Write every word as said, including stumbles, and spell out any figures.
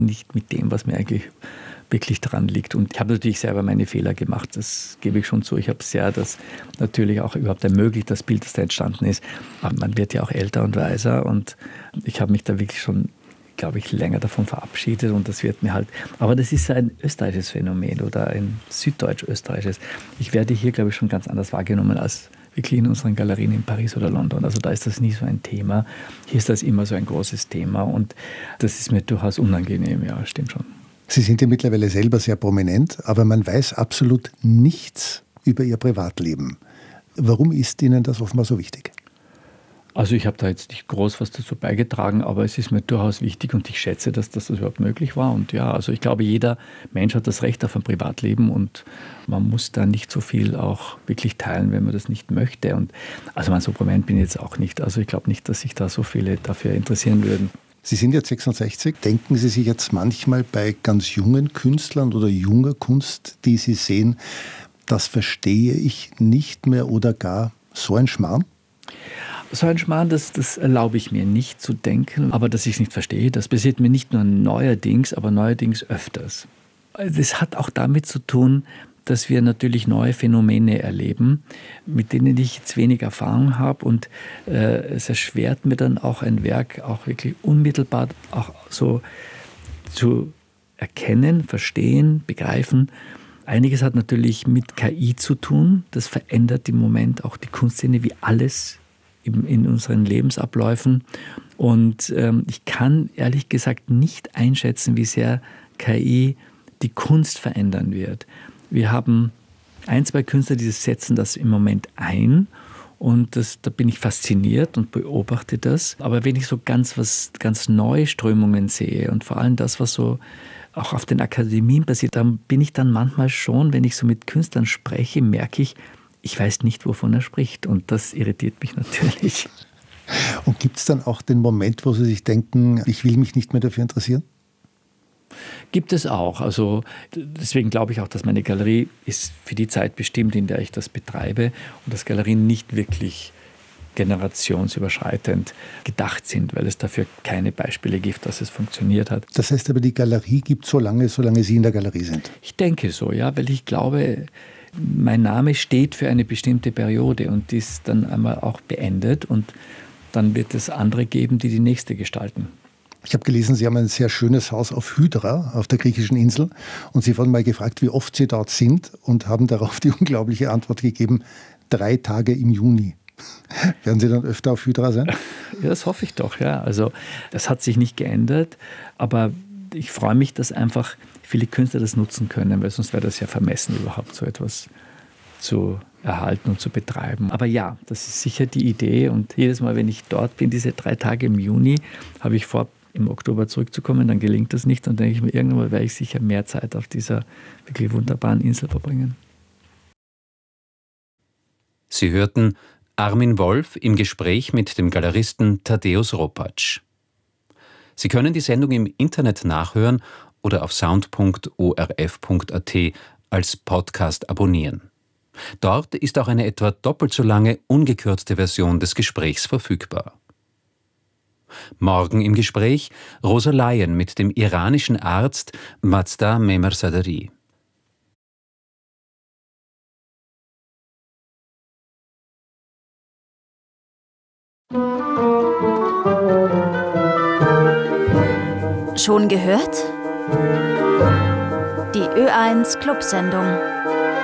nicht mit dem, was mir eigentlich wirklich dran liegt. Und ich habe natürlich selber meine Fehler gemacht, das gebe ich schon zu. Ich habe sehr das natürlich auch überhaupt ermöglicht, das Bild, das da entstanden ist. Aber man wird ja auch älter und weiser und ich habe mich da wirklich schon, glaube ich, länger davon verabschiedet und das wird mir halt, aber das ist ein österreichisches Phänomen oder ein süddeutsch-österreichisches. Ich werde hier, glaube ich, schon ganz anders wahrgenommen als wirklich in unseren Galerien in Paris oder London. Also da ist das nie so ein Thema. Hier ist das immer so ein großes Thema und das ist mir durchaus unangenehm, ja, stimmt schon. Sie sind ja mittlerweile selber sehr prominent, aber man weiß absolut nichts über Ihr Privatleben. Warum ist Ihnen das offenbar so wichtig? Also ich habe da jetzt nicht groß was dazu beigetragen, aber es ist mir durchaus wichtig und ich schätze, dass das überhaupt möglich war. Und ja, also ich glaube, jeder Mensch hat das Recht auf ein Privatleben und man muss da nicht so viel auch wirklich teilen, wenn man das nicht möchte. Und also man, so prominent bin ich jetzt auch nicht. Also ich glaube nicht, dass sich da so viele dafür interessieren würden. Sie sind jetzt sechsundsechzig. Denken Sie sich jetzt manchmal bei ganz jungen Künstlern oder junger Kunst, die Sie sehen, das verstehe ich nicht mehr oder gar so ein Schmarrn? So ein Schmarrn, das, das erlaube ich mir nicht zu denken, aber dass ich es nicht verstehe, das passiert mir nicht nur neuerdings, aber neuerdings öfters. Das hat auch damit zu tun, dass wir natürlich neue Phänomene erleben, mit denen ich jetzt wenig Erfahrung habe und äh, es erschwert mir dann auch ein Werk auch wirklich unmittelbar auch so zu erkennen, verstehen, begreifen. Einiges hat natürlich mit K I zu tun, das verändert im Moment auch die Kunstszene wie alles in, in unseren Lebensabläufen und ähm, ich kann ehrlich gesagt nicht einschätzen, wie sehr K I die Kunst verändern wird. Wir haben ein, zwei Künstler, die setzen das im Moment ein und das, da bin ich fasziniert und beobachte das. Aber wenn ich so ganz, was, ganz neue Strömungen sehe und vor allem das, was so auch auf den Akademien passiert, dann bin ich dann manchmal schon, wenn ich so mit Künstlern spreche, merke ich, ich weiß nicht, wovon er spricht und das irritiert mich natürlich. Und gibt es dann auch den Moment, wo Sie sich denken, ich will mich nicht mehr dafür interessieren? Gibt es auch. Also deswegen glaube ich auch, dass meine Galerie ist für die Zeit bestimmt, in der ich das betreibe und dass Galerien nicht wirklich generationsüberschreitend gedacht sind, weil es dafür keine Beispiele gibt, dass es funktioniert hat. Das heißt aber, die Galerie gibt so lange, solange Sie in der Galerie sind? Ich denke so, ja, weil ich glaube, mein Name steht für eine bestimmte Periode und die ist dann einmal auch beendet und dann wird es andere geben, die die nächste gestalten. Ich habe gelesen, Sie haben ein sehr schönes Haus auf Hydra, auf der griechischen Insel. Und Sie wurden mal gefragt, wie oft Sie dort sind und haben darauf die unglaubliche Antwort gegeben, drei Tage im Juni. Werden Sie dann öfter auf Hydra sein? Ja, das hoffe ich doch, ja. Also das hat sich nicht geändert, aber ich freue mich, dass einfach viele Künstler das nutzen können, weil sonst wäre das ja vermessen, überhaupt so etwas zu erhalten und zu betreiben. Aber ja, das ist sicher die Idee und jedes Mal, wenn ich dort bin, diese drei Tage im Juni, habe ich vor, im Oktober zurückzukommen, dann gelingt das nicht und dann denke ich mir, irgendwann mal werde ich sicher mehr Zeit auf dieser wirklich wunderbaren Insel verbringen. Sie hörten Armin Wolf im Gespräch mit dem Galeristen Tadeusz Ropacz. Sie können die Sendung im Internet nachhören oder auf sound punkt o r f punkt a t als Podcast abonnieren. Dort ist auch eine etwa doppelt so lange, ungekürzte Version des Gesprächs verfügbar. Morgen im Gespräch Rosa Laien mit dem iranischen Arzt Mazda Memersadari. Schon gehört? Die Ö eins Clubsendung.